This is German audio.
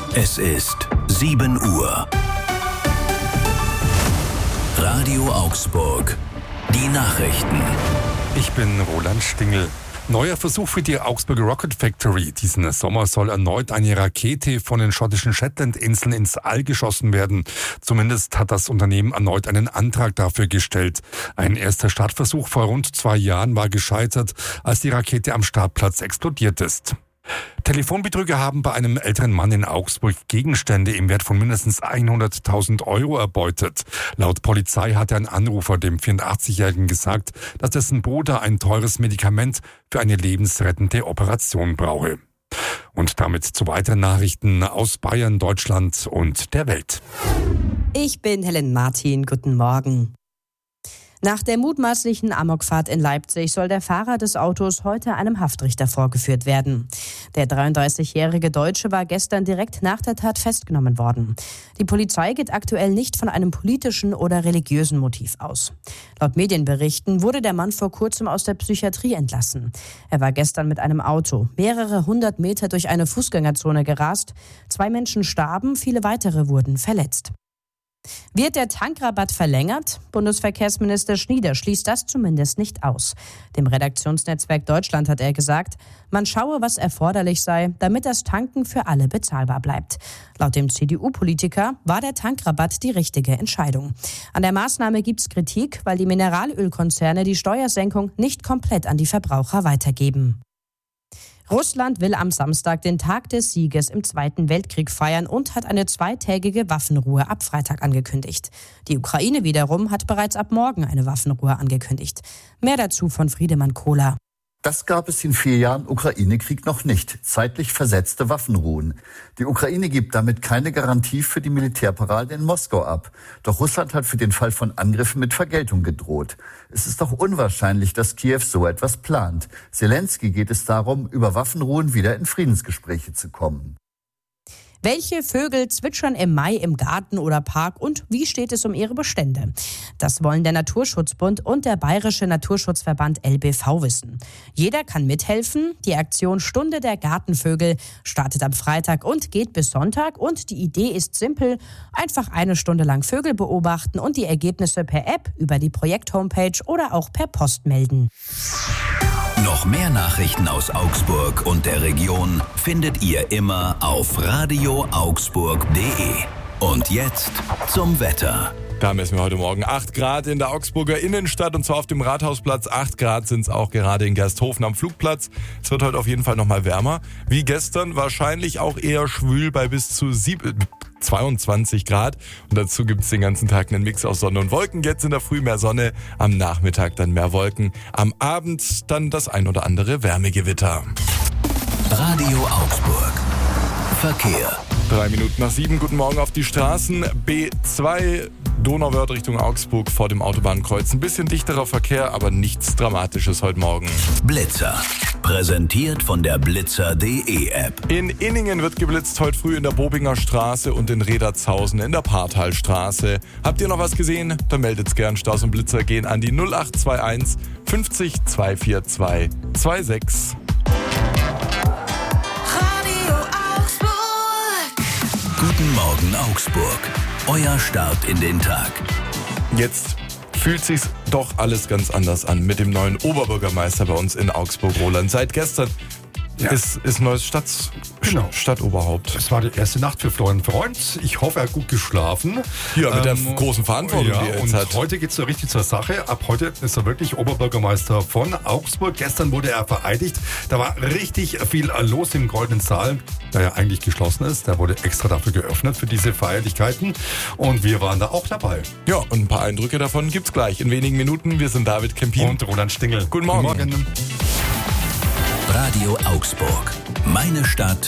Es ist 7 Uhr. Radio Augsburg. Die Nachrichten. Ich bin Roland Stingel. Neuer Versuch für die Augsburger Rocket Factory. Diesen Sommer soll erneut eine Rakete von den schottischen Shetlandinseln ins All geschossen werden. Zumindest hat das Unternehmen erneut einen Antrag dafür gestellt. Ein erster Startversuch vor rund 2 Jahren war gescheitert, als die Rakete am Startplatz explodiert ist. Telefonbetrüger haben bei einem älteren Mann in Augsburg Gegenstände im Wert von mindestens 100.000 Euro erbeutet. Laut Polizei hat ein Anrufer dem 84-Jährigen gesagt, dass dessen Bruder ein teures Medikament für eine lebensrettende Operation brauche. Und damit zu weiteren Nachrichten aus Bayern, Deutschland und der Welt. Ich bin Helen Martin. Guten Morgen. Nach der mutmaßlichen Amokfahrt in Leipzig soll der Fahrer des Autos heute einem Haftrichter vorgeführt werden. Der 33-jährige Deutsche war gestern direkt nach der Tat festgenommen worden. Die Polizei geht aktuell nicht von einem politischen oder religiösen Motiv aus. Laut Medienberichten wurde der Mann vor kurzem aus der Psychiatrie entlassen. Er war gestern mit einem Auto mehrere 100 Meter durch eine Fußgängerzone gerast. 2 Menschen starben, viele weitere wurden verletzt. Wird der Tankrabatt verlängert? Bundesverkehrsminister Schnieder schließt das zumindest nicht aus. Dem Redaktionsnetzwerk Deutschland hat er gesagt, man schaue, was erforderlich sei, damit das Tanken für alle bezahlbar bleibt. Laut dem CDU-Politiker war der Tankrabatt die richtige Entscheidung. An der Maßnahme gibt's Kritik, weil die Mineralölkonzerne die Steuersenkung nicht komplett an die Verbraucher weitergeben. Russland will am Samstag den Tag des Sieges im Zweiten Weltkrieg feiern und hat eine 2-tägige Waffenruhe ab Freitag angekündigt. Die Ukraine wiederum hat bereits ab morgen eine Waffenruhe angekündigt. Mehr dazu von Friedemann Kohler. Das gab es in 4 Jahren Ukraine-Krieg noch nicht. Zeitlich versetzte Waffenruhen. Die Ukraine gibt damit keine Garantie für die Militärparade in Moskau ab. Doch Russland hat für den Fall von Angriffen mit Vergeltung gedroht. Es ist doch unwahrscheinlich, dass Kiew so etwas plant. Zelensky geht es darum, über Waffenruhen wieder in Friedensgespräche zu kommen. Welche Vögel zwitschern im Mai im Garten oder Park und wie steht es um ihre Bestände? Das wollen der Naturschutzbund und der Bayerische Naturschutzverband LBV wissen. Jeder kann mithelfen. Die Aktion Stunde der Gartenvögel startet am Freitag und geht bis Sonntag. Und die Idee ist simpel. Einfach 1 Stunde lang Vögel beobachten und die Ergebnisse per App, über die Projekt-Homepage oder auch per Post melden. Noch mehr Nachrichten aus Augsburg und der Region findet ihr immer auf radioaugsburg.de. Und jetzt zum Wetter. Da messen wir heute Morgen 8 Grad in der Augsburger Innenstadt und zwar auf dem Rathausplatz. 8 Grad sind es auch gerade in Gersthofen am Flugplatz. Es wird heute auf jeden Fall nochmal wärmer. Wie gestern wahrscheinlich auch eher schwül bei bis zu 22 Grad. Und dazu gibt es den ganzen Tag einen Mix aus Sonne und Wolken. Jetzt in der Früh mehr Sonne, am Nachmittag dann mehr Wolken. Am Abend dann das ein oder andere Wärmegewitter. Radio Augsburg. Verkehr. 3 Minuten nach 7. Guten Morgen auf die Straßen. B2 Donauwörth Richtung Augsburg vor dem Autobahnkreuz. Ein bisschen dichterer Verkehr, aber nichts Dramatisches heute Morgen. Blitzer. Präsentiert von der Blitzer.de App. In Inningen wird geblitzt heute früh in der Bobinger Straße und in Redertshausen in der Parthalstraße. Habt ihr noch was gesehen? Dann meldet's gern. Staus und Blitzer gehen an die 0821 50 242 26. Guten Morgen Augsburg. Euer Start in den Tag. Jetzt fühlt sich's doch alles ganz anders an mit dem neuen Oberbürgermeister bei uns in Augsburg, Roland. Seit gestern ist neues Stadtoberhaupt. Es war die erste Nacht für Florian Freund. Ich hoffe, er hat gut geschlafen. Ja, mit der großen Verantwortung, die er jetzt hat. Heute geht es so richtig zur Sache. Ab heute ist er wirklich Oberbürgermeister von Augsburg. Gestern wurde er vereidigt. Da war richtig viel los im Goldenen Saal, der ja eigentlich geschlossen ist. Der wurde extra dafür geöffnet, für diese Feierlichkeiten. Und wir waren da auch dabei. Ja, und ein paar Eindrücke davon gibt's gleich in wenigen Minuten. Wir sind David Kempin und Roland Stingel. Guten Morgen. Radio Augsburg. Meine Stadt,